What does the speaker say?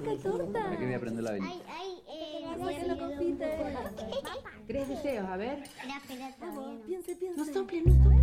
torta. Aquí voy a prender la velita. Sáquenlo, confite. 3 deseos, a ver. Espera, todavía no. Piense. No soplen, no soplen.